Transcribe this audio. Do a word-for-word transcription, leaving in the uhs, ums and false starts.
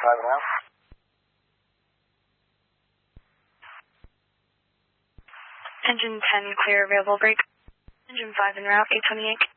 five and out. Engine ten, clear, available brake. Engine five en route, eight twenty-eight.